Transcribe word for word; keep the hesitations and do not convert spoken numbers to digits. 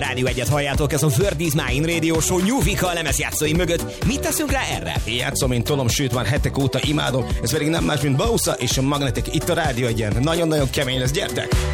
Rádió egyet halljátok, ez a Word is Mine Radio Show Nyúvika a lemezjátszóim mögött. Mit teszünk rá erre? Játszom, mint tolom, sőt már hetek óta imádom. Ez pedig nem más, mint Bausza és a Magnetic itt a Rádió egyen. Nagyon-nagyon kemény lesz, gyertek!